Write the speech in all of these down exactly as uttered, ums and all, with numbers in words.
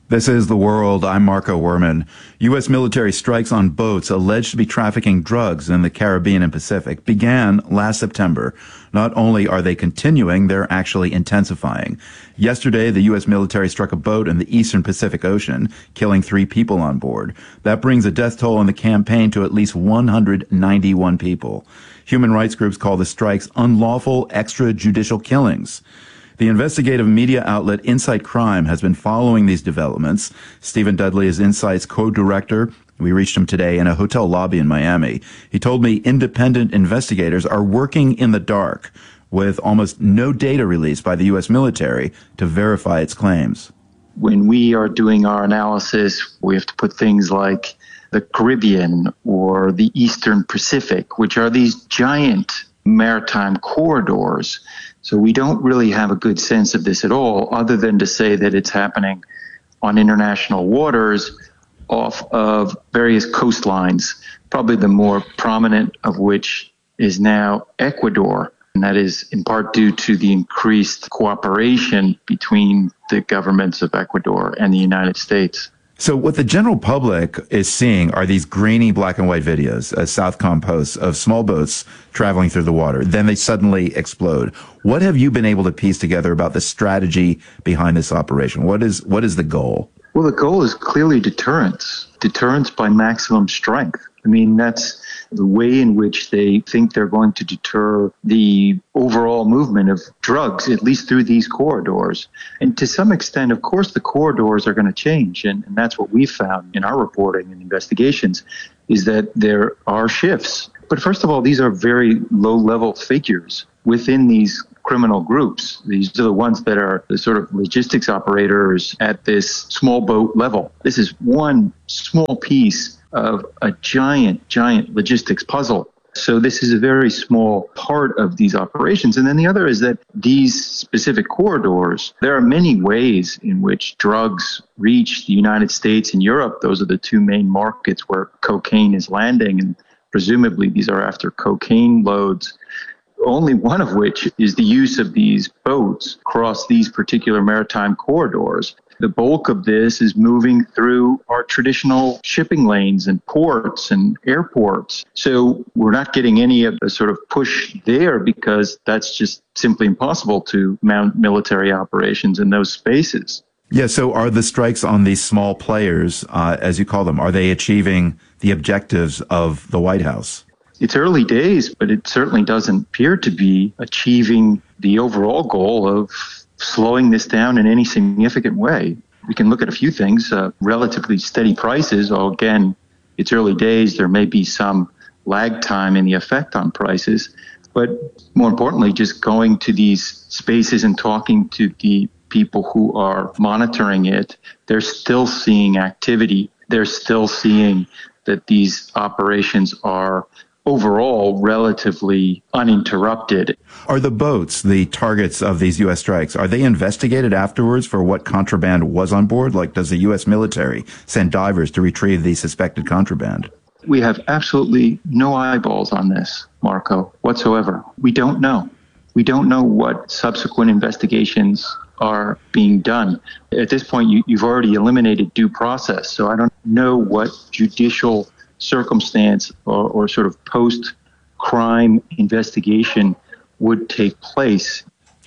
This is The World. I'm Marco Werman. U S military strikes on boats alleged to be trafficking drugs in the Caribbean and Pacific began last September. Not only are they continuing, they're actually intensifying. Yesterday, the U S military struck a boat in the eastern Pacific Ocean, killing three people on board. That brings the death toll in the campaign to at least one hundred ninety-one people. Human rights groups call the strikes unlawful extrajudicial killings. The investigative media outlet Insight Crime has been following these developments. Stephen Dudley is Insight's co-director. We reached him today in a hotel lobby in Miami. He told me independent investigators are working in the dark with almost no data released by the U S military to verify its claims. When we are doing our analysis, we have to put things like the Caribbean or the Eastern Pacific, which are these giant maritime corridors. So we don't really have a good sense of this at all, other than to say that it's happening on international waters off of various coastlines, probably the more prominent of which is now Ecuador. And that is in part due to the increased cooperation between the governments of Ecuador and the United States. So what the general public is seeing are these grainy black and white videos, as Southcom posts, of small boats traveling through the water. Then they suddenly explode. What have you been able to piece together about the strategy behind this operation? What is what is the goal? Well, the goal is clearly deterrence. Deterrence by maximum strength. I mean, that's the way in which they think they're going to deter the overall movement of drugs, at least through these corridors. And to some extent, of course, the corridors are going to change. And, and that's what we've found in our reporting and investigations, is that there are shifts. But first of all, these are very low-level figures within these criminal groups. These are the ones that are the sort of logistics operators at this small boat level. This is one small piece of a giant, giant logistics puzzle. So this is a very small part of these operations. And then the other is that these specific corridors, there are many ways in which drugs reach the United States and Europe. Those are the two main markets where cocaine is landing, and presumably these are after cocaine loads, only one of which is the use of these boats across these particular maritime corridors. The bulk of this is moving through our traditional shipping lanes and ports and airports. So we're not getting any of the sort of push there, because that's just simply impossible to mount military operations in those spaces. Yeah, so are the strikes on these small players, uh, as you call them, are they achieving the objectives of the White House? It's early days, but it certainly doesn't appear to be achieving the overall goal of slowing this down in any significant way. We can look at a few things, uh, relatively steady prices. Oh, again, it's early days. There may be some lag time in the effect on prices. But more importantly, just going to these spaces and talking to the people who are monitoring it, they're still seeing activity. They're still seeing that these operations are overall relatively uninterrupted. Are the boats the targets of these U S strikes? Are they investigated afterwards for what contraband was on board? Like, does the U S military send divers to retrieve the suspected contraband? We have absolutely no eyeballs on this, Marco, whatsoever. We don't know. We don't know what subsequent investigations are being done. At this point, you, you've already eliminated due process, so I don't know what judicial circumstance or, or sort of post-crime investigation would take place.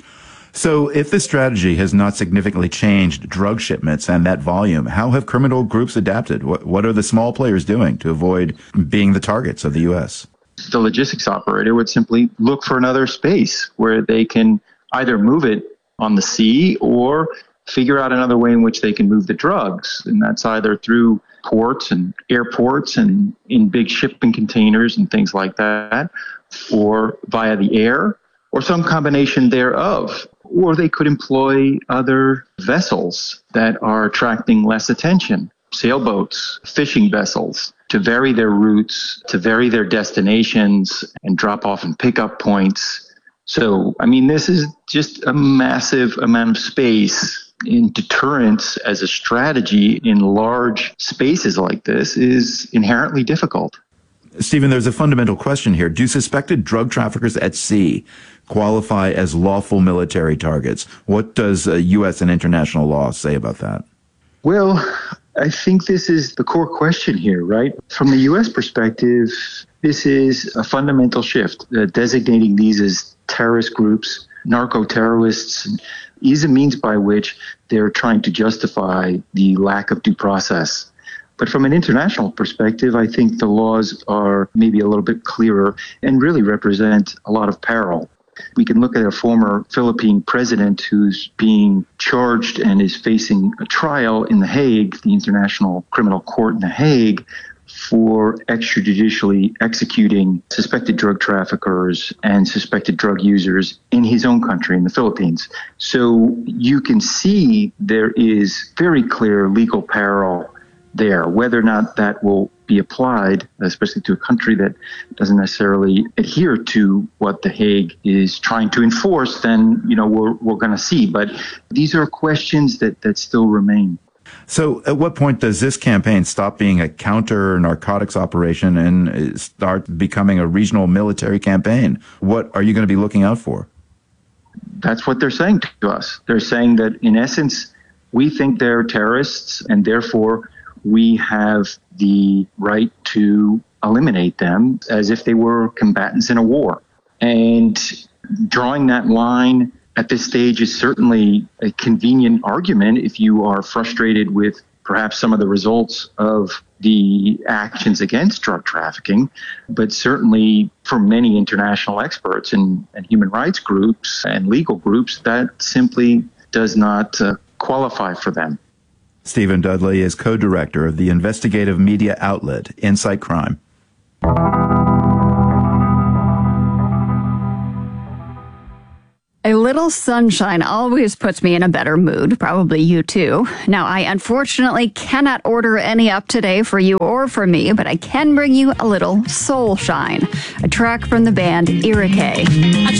So if the strategy has not significantly changed drug shipments and that volume, how have criminal groups adapted? What, what are the small players doing to avoid being the targets of the U S? The logistics operator would simply look for another space where they can either move it on the sea or figure out another way in which they can move the drugs. And that's either through ports and airports and in big shipping containers and things like that, or via the air, or some combination thereof. Or they could employ other vessels that are attracting less attention, sailboats, fishing vessels, to vary their routes, to vary their destinations and drop off and pickup points. So, I mean, this is just a massive amount of space. In deterrence as a strategy in large spaces like this is inherently difficult. Stephen, there's a fundamental question here. Do suspected drug traffickers at sea qualify as lawful military targets? What does uh, U S and international law say about that? Well, I think this is the core question here, right? From the U S perspective, this is a fundamental shift. Uh, designating these as terrorist groups, narco-terrorists, is a means by which they're trying to justify the lack of due process. But from an international perspective, I think the laws are maybe a little bit clearer and really represent a lot of peril. We can look at a former Philippine president who's being charged and is facing a trial in The Hague, the International Criminal Court in The Hague, for extrajudicially executing suspected drug traffickers and suspected drug users in his own country, in the Philippines. So you can see there is very clear legal peril there. Whether or not that will be applied, especially to a country that doesn't necessarily adhere to what The Hague is trying to enforce, then, you know, we're, we're going to see. But these are questions that, that still remain. So at what point does this campaign stop being a counter-narcotics operation and start becoming a regional military campaign? What are you going to be looking out for? That's what they're saying to us. They're saying that, in essence, we think they're terrorists, and therefore we have the right to eliminate them as if they were combatants in a war. And drawing that line at this stage is certainly a convenient argument if you are frustrated with perhaps some of the results of the actions against drug trafficking. But certainly for many international experts and, and human rights groups and legal groups, that simply does not uh, qualify for them. Stephen Dudley is co-director of the investigative media outlet Insight Crime. A little sunshine always puts me in a better mood, probably you too. Now, I unfortunately cannot order any up today for you or for me, but I can bring you a little Soul Shine, a track from the band Irakay.